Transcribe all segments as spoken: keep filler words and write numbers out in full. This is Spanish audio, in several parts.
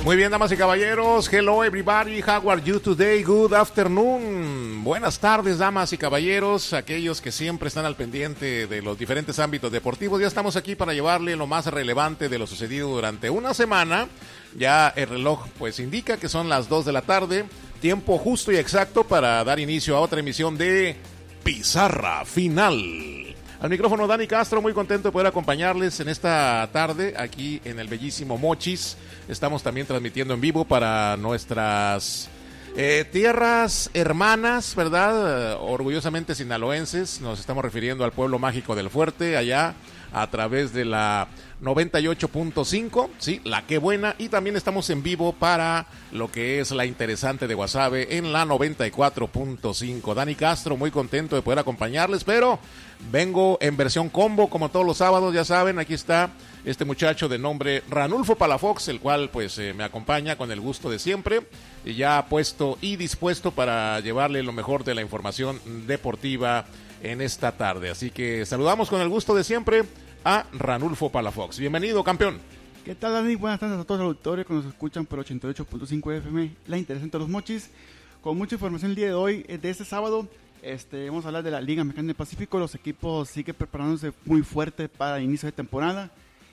Muy bien, damas y caballeros. Hello everybody, how are you today? Good afternoon. Buenas tardes, damas y caballeros, aquellos que siempre están al pendiente de los diferentes ámbitos deportivos. Ya estamos aquí para llevarle lo más relevante de lo sucedido durante una semana. Ya el reloj pues indica que son las dos de la tarde, tiempo justo y exacto para dar inicio a otra emisión de Pizarra Final. Al micrófono Dani Castro, muy contento de poder acompañarles en esta tarde aquí en el bellísimo Mochis. Estamos también transmitiendo en vivo para nuestras eh, tierras hermanas, ¿verdad? Uh, orgullosamente sinaloenses. Nos estamos refiriendo al pueblo mágico del Fuerte, allá a través de la noventa y ocho punto cinco, sí, la que buena, y también estamos en vivo para lo que es la interesante de Guasave en la noventa y cuatro punto cinco. Dani Castro, muy contento de poder acompañarles, pero vengo en versión combo como todos los sábados, ya saben, aquí está este muchacho de nombre Ranulfo Palafox, el cual pues eh, me acompaña con el gusto de siempre, y ya puesto y dispuesto para llevarle lo mejor de la información deportiva en esta tarde. Así que saludamos con el gusto de siempre a Ranulfo Palafox. Bienvenido, campeón. ¿Qué tal, Dani? Buenas tardes a todos los auditores que nos escuchan por ochenta y ocho punto cinco F M, la interesante de los Mochis. Con mucha información el día de hoy, de este sábado, este, vamos a hablar de la Liga Mexicana del Pacífico. Los equipos siguen preparándose muy fuerte para el inicio de temporada.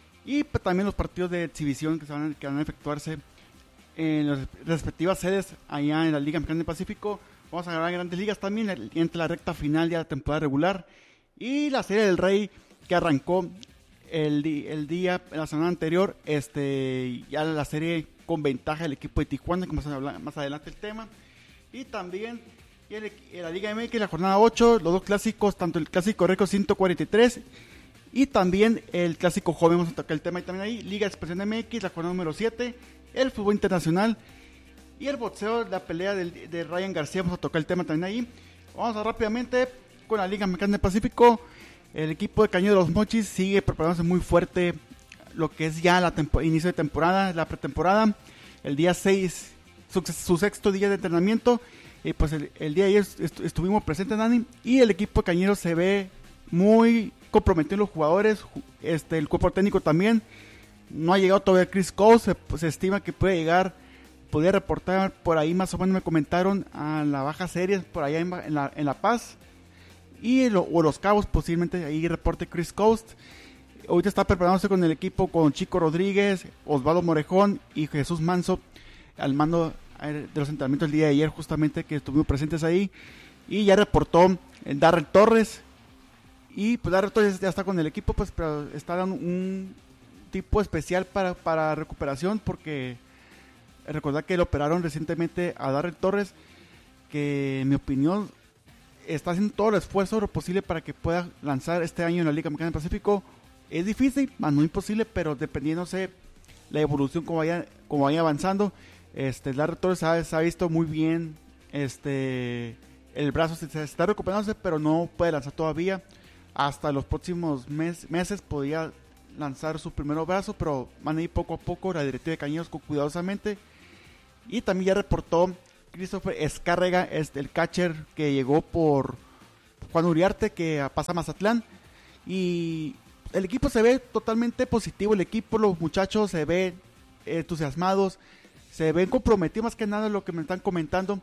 Y pues, también los partidos de exhibición que, se van, que van a efectuarse en las respectivas sedes allá en la Liga Mexicana del Pacífico. Vamos a hablar de grandes ligas también, entre la recta final de la temporada regular y la Serie del Rey, que arrancó el, el día, la semana anterior, este, ya la serie con ventaja del equipo de Tijuana, que vamos a hablar más adelante el tema. Y también el, la Liga M X, la jornada ocho, los dos clásicos, tanto el clásico récord ciento cuarenta y tres y también el clásico joven, vamos a tocar el tema y también ahí, Liga Expresión M X, la jornada número siete, el fútbol internacional y el boxeo, la pelea de, de Ryan García, vamos a tocar el tema también ahí. Vamos a rápidamente con la Liga Mexicana del Pacífico. El equipo de Cañón de los Mochis sigue preparándose muy fuerte lo que es ya la tempo- inicio de temporada, la pretemporada. El día seis, su, su sexto día de entrenamiento. Y pues el, el día de ayer est- estuvimos presentes, Dani. Y el equipo de Cañeros se ve muy comprometido en los jugadores. Este, el cuerpo técnico también. No ha llegado todavía Chris Cole. Se, pues, se estima que puede llegar, podría reportar por ahí, más o menos me comentaron, a la baja serie por allá en, en, la, en La Paz. Y lo, o Los Cabos, posiblemente ahí reporte Chris Coast. Ahorita está preparándose con el equipo con Chico Rodríguez, Osvaldo Morejón y Jesús Manso al mando de los entrenamientos el día de ayer, justamente, que estuvimos presentes ahí. Y ya reportó Darrell Torres. Y pues Darrell Torres ya está con el equipo, pues, pero está dando un tipo especial para, para recuperación, porque recordad que le operaron recientemente a Darrell Torres, que en mi opinión está haciendo todo el esfuerzo posible para que pueda lanzar este año en la Liga Mexicana del Pacífico. Es difícil, más no imposible, pero dependiéndose la evolución como vaya, como vaya avanzando, este, Darrell Torres se ha, se ha visto muy bien, este, el brazo se, se está recuperándose, pero no puede lanzar todavía. Hasta los próximos mes, meses podría lanzar su primer brazo, pero van a ir poco a poco la directiva de Cañeros cuidadosamente. Y también ya reportó Christopher Escárrega, es el catcher que llegó por Juan Uriarte, que pasa a Mazatlán. Y el equipo se ve totalmente positivo, el equipo, los muchachos se ven entusiasmados, se ven comprometidos, más que nada lo que me están comentando.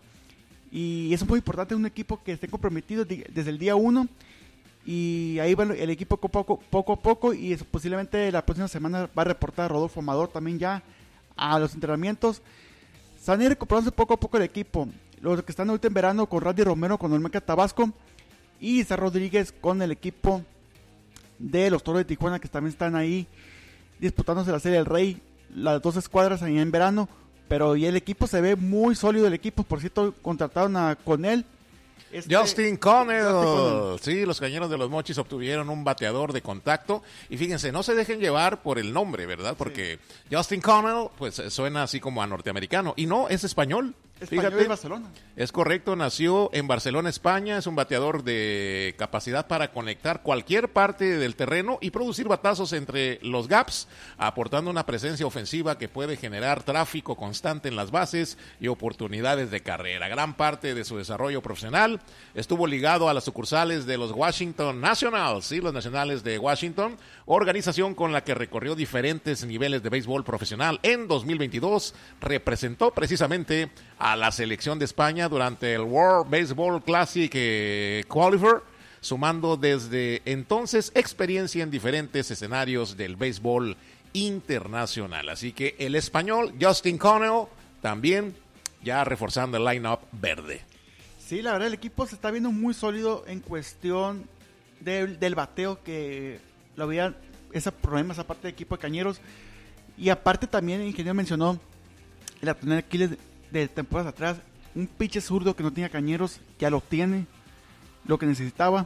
Y eso es muy importante, un equipo que esté comprometido desde el día uno. Y ahí va el equipo poco, poco a poco, y eso, posiblemente la próxima semana va a reportar a Rodolfo Amador también ya a los entrenamientos. Se van a ir recuperándose poco a poco el equipo. Los que están ahorita en verano con Randy Romero, con Olmeca Tabasco, y Isaac Rodríguez con el equipo de los Toros de Tijuana, que también están ahí disputándose la Serie del Rey, las dos escuadras ahí en verano. Pero y el equipo se ve muy sólido, el equipo. Por cierto, contrataron a Conel. Este, Justin Connell. Justin Connell. Sí, los Cañeros de los Mochis obtuvieron un bateador de contacto. Y fíjense, no se dejen llevar por el nombre, ¿verdad? Porque sí, Justin Connell, pues suena así como a norteamericano. Y no, es español. Español Fíjate, de Barcelona. Es correcto, nació en Barcelona, España, es un bateador de capacidad para conectar cualquier parte del terreno y producir batazos entre los gaps, aportando una presencia ofensiva que puede generar tráfico constante en las bases y oportunidades de carrera. Gran parte de su desarrollo profesional estuvo ligado a las sucursales de los Washington Nationals, ¿sí? Los Nacionales de Washington, organización con la que recorrió diferentes niveles de béisbol profesional. En dos mil veintidós representó precisamente a la selección de España durante el World Baseball Classic eh, Qualifier, sumando desde entonces experiencia en diferentes escenarios del béisbol internacional. Así que el español Justin Connell también ya reforzando el line-up verde. Sí, la verdad el equipo se está viendo muy sólido en cuestión de, del bateo, que lo había esos problemas aparte del equipo de Cañeros. Y aparte también el ingeniero mencionó la tener Aquiles de temporadas atrás, un pitcher zurdo que no tenía Cañeros, ya lo tiene, lo que necesitaba,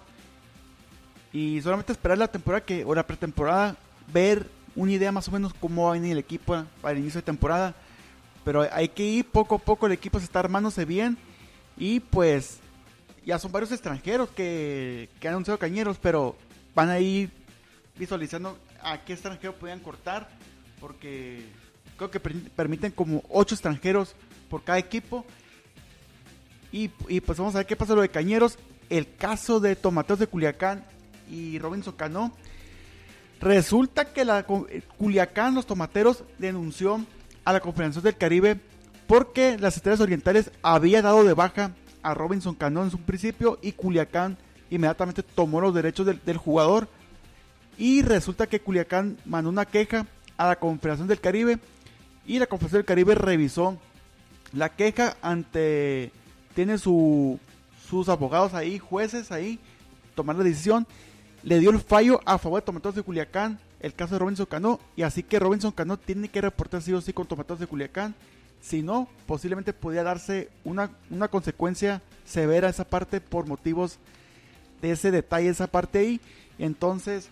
y solamente esperar la temporada que, o la pretemporada, ver una idea más o menos cómo va a venir el equipo para el inicio de temporada, pero hay que ir poco a poco, el equipo se está armándose bien, y pues ya son varios extranjeros que, que han anunciado Cañeros, pero van a ir visualizando a qué extranjero podían cortar, porque creo que per- permiten como ocho extranjeros por cada equipo. Y, y pues vamos a ver qué pasa lo de Cañeros. El caso de Tomateros de Culiacán y Robinson Cano. Resulta que la Culiacán, los Tomateros, denunció a la Confederación del Caribe porque las Estrellas Orientales había dado de baja a Robinson Cano en su principio, y Culiacán inmediatamente tomó los derechos del, del jugador. Y resulta que Culiacán mandó una queja a la Confederación del Caribe, y la Confederación del Caribe revisó la queja ante, tiene su, sus abogados ahí, jueces ahí, tomar la decisión, le dio el fallo a favor de Tomateros de Culiacán, el caso de Robinson Cano, y así que Robinson Cano tiene que reportar sí o sí con Tomateros de Culiacán, si no, posiblemente podría darse una, una consecuencia severa a esa parte por motivos de ese detalle, esa parte ahí. Entonces,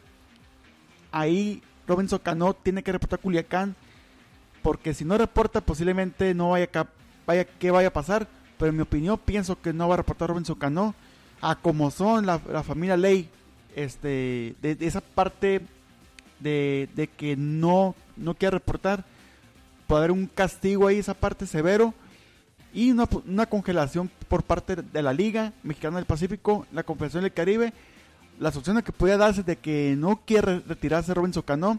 ahí Robinson Cano tiene que reportar a Culiacán, porque si no reporta posiblemente no vaya a vaya que vaya a pasar, pero en mi opinión pienso que no va a reportar Robinson Cano, a como son la, la familia Ley, este, de, de esa parte de, de que no, no quiere reportar, puede haber un castigo ahí, esa parte severo, y una, una congelación por parte de la Liga Mexicana del Pacífico, la Confederación del Caribe. Las opciones que podría darse de que no quiere retirarse Robinson Cano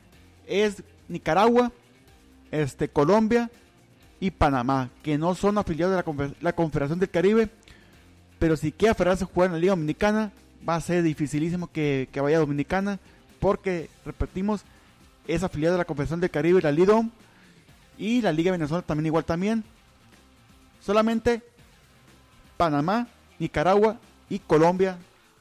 es Nicaragua, este, Colombia y Panamá, que no son afiliados de la, Confer- la Confederación del Caribe, pero si quiere aferrarse a jugar en la Liga Dominicana, va a ser dificilísimo que, que vaya a Dominicana, porque, repetimos, es afiliado de la Confederación del Caribe, la Lidom, y la Liga Venezuela también igual también. Solamente Panamá, Nicaragua y Colombia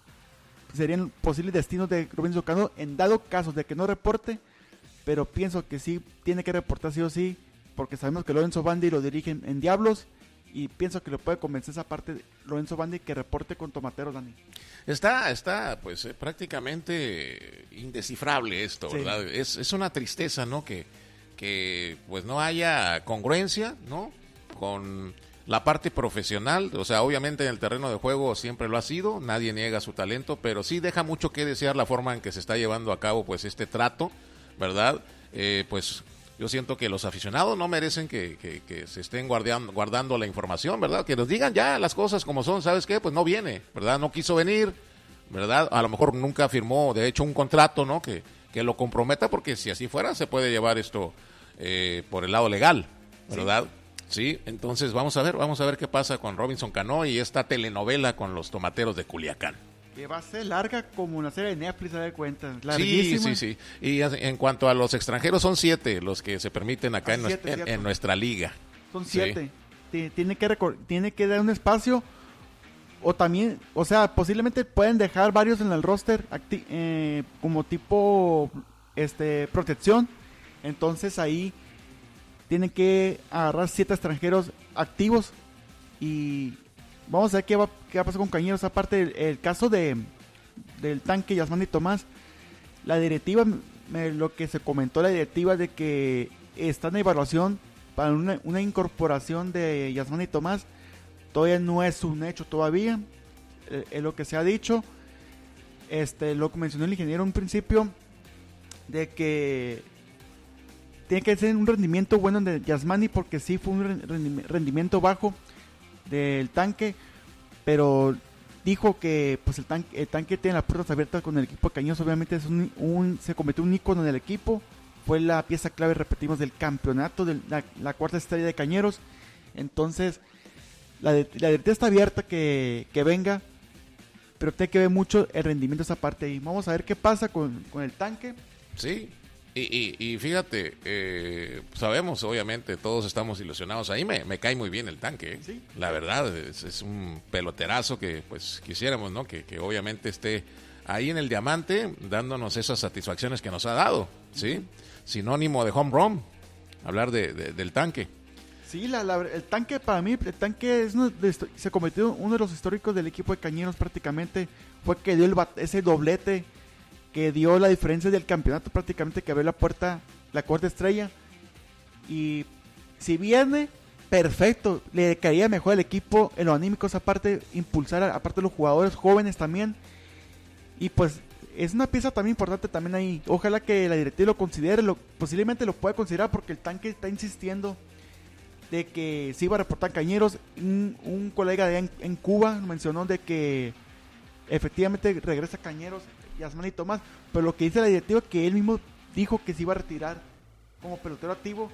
serían posibles destinos de Robinson Cano en dado caso de que no reporte, pero pienso que sí tiene que reportar sí o sí, porque sabemos que Lorenzo Bandi lo dirige en, en Diablos, y pienso que le puede convencer esa parte de Lorenzo Bandi que reporte con Tomateros, Dani. Está, está, pues eh, prácticamente indescifrable esto, Sí. ¿verdad? Es, es una tristeza, ¿no? Que, que pues no haya congruencia, ¿no? Con la parte profesional, o sea, obviamente en el terreno de juego siempre lo ha sido, nadie niega su talento, pero sí deja mucho que desear la forma en que se está llevando a cabo pues este trato, ¿verdad? Eh, pues yo siento que los aficionados no merecen que, que, que se estén guardiando, guardando la información, ¿verdad? Que nos digan ya las cosas como son, ¿sabes qué? Pues no viene, ¿verdad? No quiso venir, ¿verdad? A lo mejor nunca firmó, de hecho, un contrato, ¿no? Que, que lo comprometa, porque si así fuera se puede llevar esto eh, por el lado legal, ¿verdad? Sí. Sí, entonces vamos a ver, vamos a ver qué pasa con Robinson Cano y esta telenovela con los Tomateros de Culiacán. Que va a ser larga como una serie de Netflix, a ver cuenta. Sí, Larguísima. sí, sí. Y en cuanto a los extranjeros, son siete los que se permiten acá Ah, en, siete, nuestra, en, en nuestra liga. Son Sí. siete. T- Tiene que recor- tiene que dar un espacio, o también, o sea, posiblemente pueden dejar varios en el roster acti- eh, como tipo este protección. Entonces ahí tienen que agarrar siete extranjeros activos, y vamos a ver qué va, qué va a pasar con Cañeros. Aparte el, el caso de del tanque Yasmani Tomás, la directiva, me- lo que se comentó la directiva de que está en evaluación para una, una incorporación de Yasmani Tomás. Todavía no es un hecho todavía, es eh, lo que se ha dicho. Este, lo que mencionó el ingeniero en un principio, de que tiene que ser un rendimiento bueno de Yasmani, porque sí fue un rendimiento bajo del tanque, pero dijo que pues el tanque, el tanque tiene las puertas abiertas con el equipo de Cañeros. Obviamente es un, un, se convirtió en un ícono en el equipo, fue la pieza clave, repetimos, del campeonato, de la, la cuarta estrella de Cañeros. Entonces la, de, la directiva está abierta que, que venga, pero tiene que ver mucho el rendimiento de esa parte ahí. Vamos a ver qué pasa con, con el tanque. Sí, y, y, y fíjate, eh, sabemos, obviamente, todos estamos ilusionados. Ahí me, me cae muy bien el tanque, ¿eh? Sí. La verdad, es, es un peloterazo que pues quisiéramos, ¿no? Que, que obviamente esté ahí en el diamante, dándonos esas satisfacciones que nos ha dado, ¿sí? Sinónimo de home run, hablar de, de, del tanque. Sí, la, la, el tanque para mí, el tanque es uno de, se convirtió en uno de los históricos del equipo de Cañeros prácticamente. Fue que dio el, ese doblete que dio la diferencia del campeonato prácticamente, que abrió la puerta, la cuarta estrella. Y si viene, perfecto, le caería mejor al equipo en lo anímico, esa parte, impulsar a, aparte de los jugadores jóvenes también. Y pues es una pieza también importante también ahí. Ojalá que la directiva lo considere, lo, posiblemente lo pueda considerar, porque el tanque está insistiendo de que se iba a reportar Cañeros. Un, un colega de en, en Cuba mencionó de que efectivamente regresa Cañeros, Yasmani Tomás, pero lo que dice la directiva, que él mismo dijo que se iba a retirar como pelotero activo,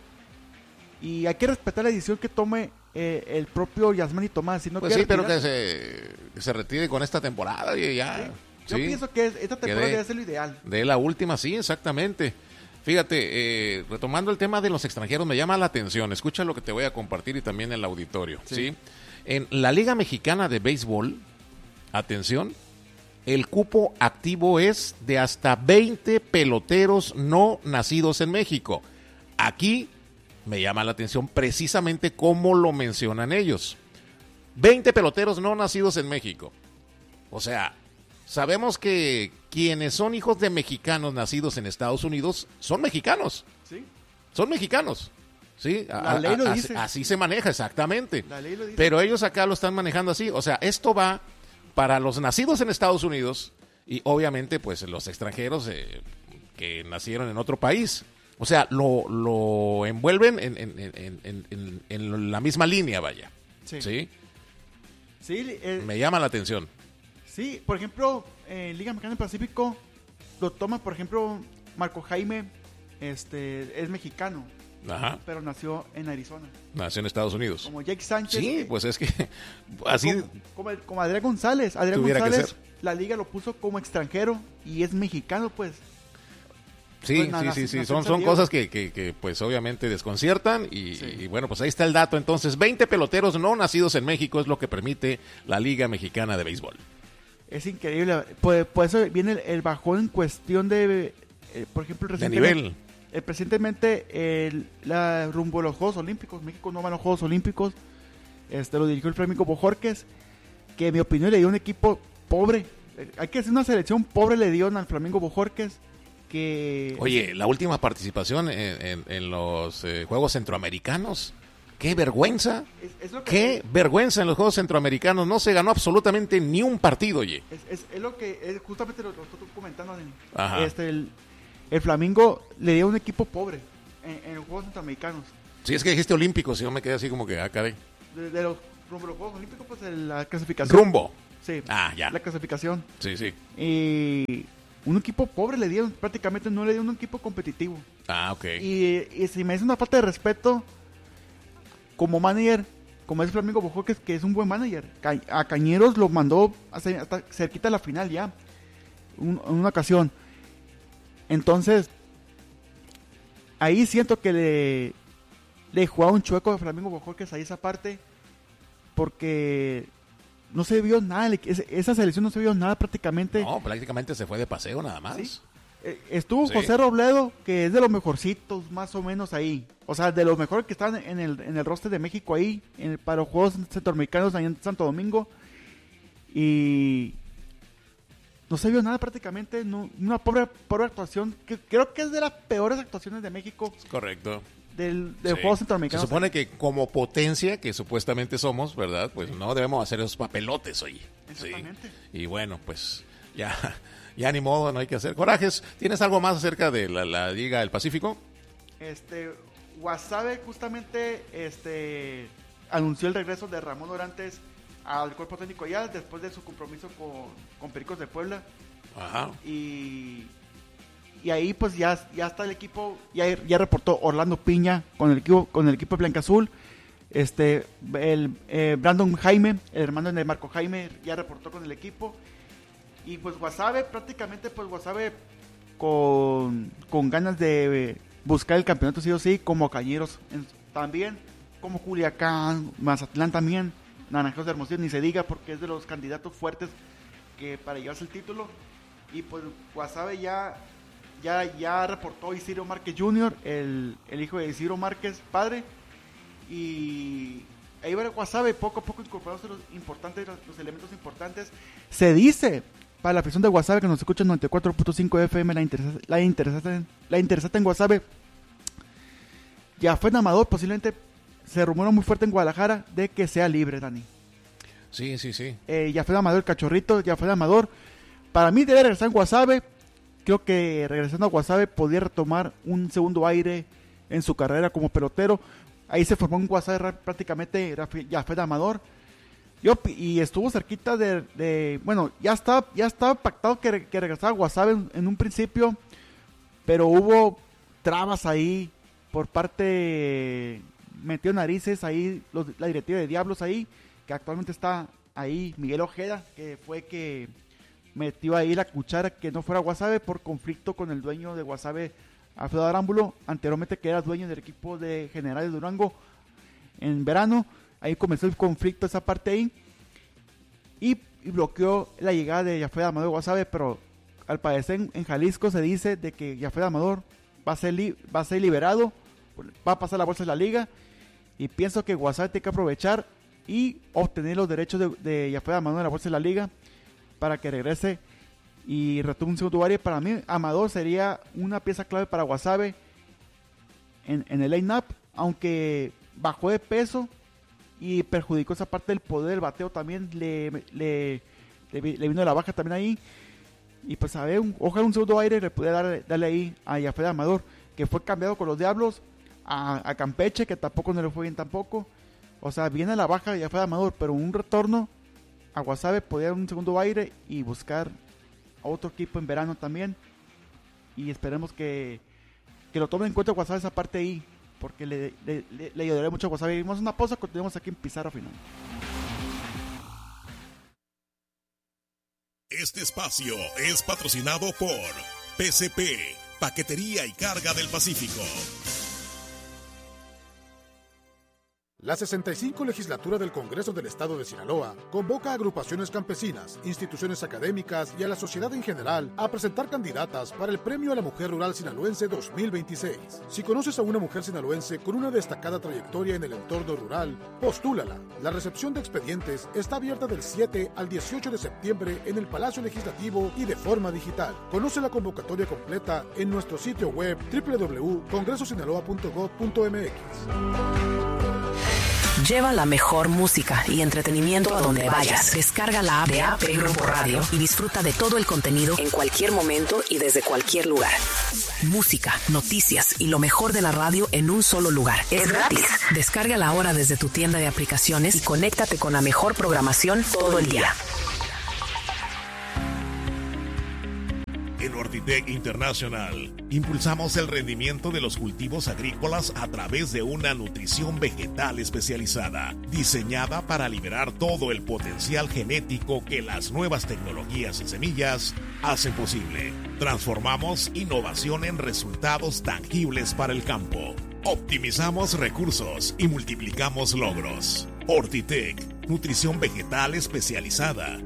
y hay que respetar la decisión que tome eh, el propio Yasmani Tomás. Si no pues sí, pero que retirarse, se, que se retire con esta temporada y ya. Sí. Yo sí, pienso que esta temporada de, debe ser lo ideal. De la última, sí, exactamente. Fíjate, eh, retomando el tema de los extranjeros, me llama la atención. Escucha lo que te voy a compartir y también el auditorio. Sí. ¿sí? En la Liga Mexicana de Béisbol, atención, el cupo activo es de hasta veinte peloteros no nacidos en México. Aquí me llama la atención precisamente cómo lo mencionan ellos. veinte peloteros no nacidos en México. O sea, sabemos que quienes son hijos de mexicanos nacidos en Estados Unidos son mexicanos. Sí. Son mexicanos. ¿Sí? La a, ley lo a, dice. Así, así se maneja, exactamente. La ley lo dice. Pero ellos acá lo están manejando así. O sea, esto va para los nacidos en Estados Unidos y obviamente pues los extranjeros eh, que nacieron en otro país. O sea, lo, lo envuelven en, en, en, en, en, en la misma línea, vaya. Sí. ¿Sí? Sí, eh, me llama la atención. Sí, por ejemplo, en Liga Mexicana del Pacífico lo toma, por ejemplo, Marco Jaime, este, es mexicano. Ajá. Pero nació en Arizona. Nació en Estados Unidos. Como Jake Sánchez. Sí, pues es que así. Como, como, como Adrián González. Adrián González, la liga lo puso como extranjero y es mexicano, pues. Sí, pues, nada, sí, sí, sí. Son, son cosas que, que, que, pues, obviamente desconciertan. Y, sí. y bueno, pues ahí está el dato. Entonces, veinte peloteros no nacidos en México es lo que permite la Liga Mexicana de Béisbol. Es increíble. Por, por eso viene el, el bajón en cuestión de, eh, por ejemplo, de nivel. Eh, recientemente el, la, rumbo a los Juegos Olímpicos, México no va a los Juegos Olímpicos, este lo dirigió el Flamengo Bojorquez, que en mi opinión le dio un equipo pobre. Eh, hay que hacer una selección pobre, le dio al Flamengo Bojorquez. Que oye, la última participación en, en, en los eh, Juegos Centroamericanos, qué vergüenza, es, es lo que qué es, vergüenza en los Juegos Centroamericanos, no se ganó absolutamente ni un partido, oye. Es, es, es lo que, es, justamente lo, lo estoy comentando, Ajá. este el El Flamingo le dio un equipo pobre en, en los Juegos Centroamericanos. Sí, es que dijiste olímpicos, y yo me quedé así como que, ah, caray. De, de los, rumbo a los Juegos Olímpicos, pues la clasificación. Rumbo. Sí. Ah, ya. La clasificación. Sí, sí. Y un equipo pobre le dieron, prácticamente no le dieron un equipo competitivo. Ah, ok. Y, y si me hace una falta de respeto, como manager, como es Flamingo Bojorquez, que es un buen manager. Ca a Cañeros lo mandó hasta, hasta cerquita de la final ya, un, en una ocasión. Entonces, ahí siento que le, le jugaba un chueco a Flamengo Bojorquez ahí esa parte, porque no se vio nada, esa selección no se vio nada prácticamente. No, prácticamente se fue de paseo nada más. ¿Sí? Estuvo sí. José Robledo, que es de los mejorcitos más o menos ahí, o sea, de los mejores que están en el, en el roster de México ahí, en el, para los Juegos Centroamericanos ahí en Santo Domingo, y no se vio nada prácticamente, no, una pobre, pobre actuación, que creo que es de las peores actuaciones de México. Correcto. del, del sí. juego centroamericano. Se supone que como potencia que supuestamente somos, ¿verdad? Pues sí. no debemos hacer esos papelotes, oye. Exactamente. Sí. Y bueno, pues ya, ya ni modo, no hay que hacer corajes. ¿Tienes algo más acerca de la, la Liga del Pacífico? Este, Guasave justamente este, anunció el regreso de Ramón Orantes al cuerpo técnico ya después de su compromiso con, con Pericos de Puebla. Ajá. Y, y ahí pues ya, ya está el equipo, ya, ya reportó Orlando Piña con el equipo, con el equipo Blancaazul. Este, el eh, Brandon Jaime, el hermano de Marco Jaime, ya reportó con el equipo. Y pues Guasave, prácticamente pues Guasave con, con ganas de buscar el campeonato sí o sí, como Cañeros en, también, como Culiacán, Mazatlán también, Naranjeros de Hermosillo, ni se diga porque es de los candidatos fuertes que para llevarse el título. Y pues Guasave ya, ya, ya reportó Isidro Márquez junior, el, el hijo de Isidro Márquez, padre. Y ahí va Guasave poco a poco incorporándose los importantes, los elementos importantes. Se dice para la afición de Guasave que nos escucha en noventa y cuatro punto cinco F M, la interesada, la interesada, la interesada en Guasave. Ya fue en Amador, posiblemente se rumora muy fuerte en Guadalajara de que sea libre, Dani. Sí, sí, sí. Eh, ya fue Amador, el cachorrito, ya fue Amador. Para mí debe regresar en Guasave. Creo que regresando a Guasave podría retomar un segundo aire en su carrera como pelotero. Ahí se formó un Guasave prácticamente, ya fue de Amador. Yo, y estuvo cerquita de, de bueno, ya estaba, ya estaba pactado que, que regresara a Guasave en, en un principio, pero hubo trabas ahí por parte, metió narices ahí, los, la directiva de Diablos ahí, que actualmente está ahí, Miguel Ojeda, que fue que metió ahí la cuchara que no fuera Guasave por conflicto con el dueño de Guasave, Alfredo Arámbulo, anteriormente que era dueño del equipo de Generales Durango en verano. Ahí comenzó el conflicto esa parte ahí y, y bloqueó la llegada de Yafet Amador Guasave, pero al parecer en, en Jalisco se dice de que Yafet Amador va a ser li, va a ser liberado, va a pasar la bolsa de la liga y pienso que Guasave tiene que aprovechar y obtener los derechos de, de Yafet Amador en la bolsa de la liga para que regrese y retome un segundo área. Para mí Amador sería una pieza clave para Guasave en, en el line-up, aunque bajó de peso y perjudicó esa parte del poder del bateo también, le, le, le, le vino la baja también ahí. Y pues a ver, un, ojalá un segundo aire le pudiera dar, darle ahí a Yafet Amador, que fue cambiado con los Diablos a, a Campeche, que tampoco no le fue bien tampoco. O sea, viene a la baja Yafet Amador, pero un retorno a Guasave podría dar un segundo aire y buscar a otro equipo en verano también. Y esperemos que, que lo tomen en cuenta Guasave esa parte ahí, porque le, le, le, le ayudaré mucho a Guasave. Vimos una pausa, continuamos aquí en Pizarra Final. Este espacio es patrocinado por P C P, Paquetería y Carga del Pacífico. La sesenta y cinco Legislatura del Congreso del Estado de Sinaloa convoca a agrupaciones campesinas, instituciones académicas y a la sociedad en general a presentar candidatas para el Premio a la Mujer Rural Sinaloense dos mil veintiséis. Si conoces a una mujer sinaloense con una destacada trayectoria en el entorno rural, postúlala. La recepción de expedientes está abierta del siete al dieciocho de septiembre en el Palacio Legislativo y de forma digital. Conoce la convocatoria completa en nuestro sitio web doble u doble u doble u punto congreso sinaloa punto gov punto m x. Lleva la mejor música y entretenimiento a donde vayas. Descarga la app de A P Grupo Radio y disfruta de todo el contenido en cualquier momento y desde cualquier lugar. Música, noticias y lo mejor de la radio en un solo lugar. Es gratis. Descárgala ahora desde tu tienda de aplicaciones y conéctate con la mejor programación todo el día. En Ortitec International impulsamos el rendimiento de los cultivos agrícolas a través de una nutrición vegetal especializada, diseñada para liberar todo el potencial genético que las nuevas tecnologías y semillas hacen posible. Transformamos innovación en resultados tangibles para el campo. Optimizamos recursos y multiplicamos logros. Ortitec, nutrición vegetal especializada.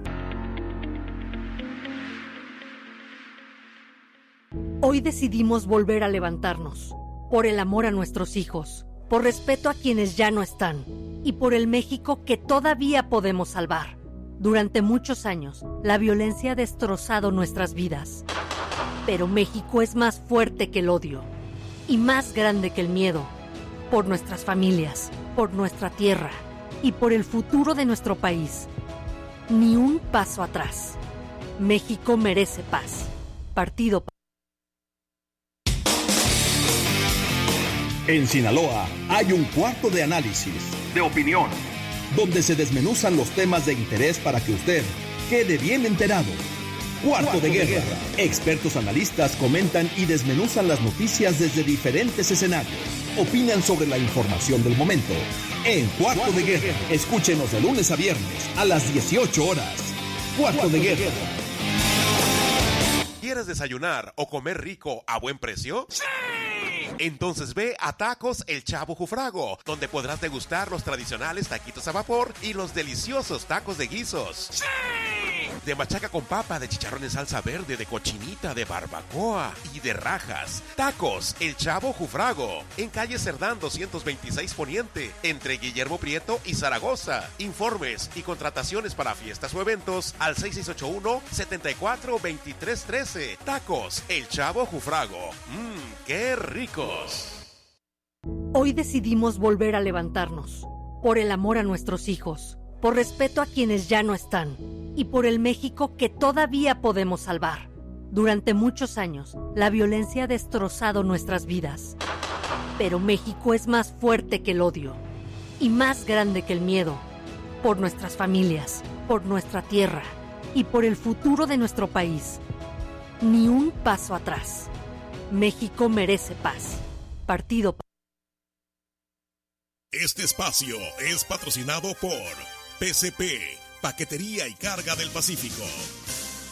Hoy decidimos volver a levantarnos, por el amor a nuestros hijos, por respeto a quienes ya no están y por el México que todavía podemos salvar. Durante muchos años, la violencia ha destrozado nuestras vidas, pero México es más fuerte que el odio y más grande que el miedo. por nuestras familias, por nuestra tierra y por el futuro de nuestro país. Ni un paso atrás. México merece paz. Partido. En Sinaloa hay un cuarto de análisis, de opinión, donde se desmenuzan los temas de interés para que usted quede bien enterado. Cuarto, Cuarto de, guerra. de Guerra. Expertos analistas comentan y desmenuzan las noticias desde diferentes escenarios. Opinan sobre la información del momento. En Cuarto, Cuarto de, Guerra. de Guerra. Escúchenos de lunes a viernes a las dieciocho horas. Cuarto, Cuarto de, Guerra. de Guerra. ¿Quieres desayunar o comer rico a buen precio? ¡Sí! Entonces ve a Tacos El Chavo Jufrago, donde podrás degustar los tradicionales taquitos a vapor y los deliciosos tacos de guisos. ¡Sí! De machaca con papa, de chicharrón en salsa verde, de cochinita, de barbacoa y de rajas. Tacos El Chavo Jufrago, en calle Cerdán doscientos veintiséis Poniente, entre Guillermo Prieto y Zaragoza. Informes y contrataciones para fiestas o eventos al seis seis ocho uno, siete cuatro, dos tres uno tres. Tacos El Chavo Jufrago. Mmm, qué ricos. Hoy decidimos volver a levantarnos, por el amor a nuestros hijos, por respeto a quienes ya no están y por el México que todavía podemos salvar. Durante muchos años, la violencia ha destrozado nuestras vidas. Pero México es más fuerte que el odio y más grande que el miedo. Por nuestras familias, por nuestra tierra y por el futuro de nuestro país. Ni un paso atrás. México merece paz. Partido. Este espacio es patrocinado por P C P, Paquetería y Carga del Pacífico.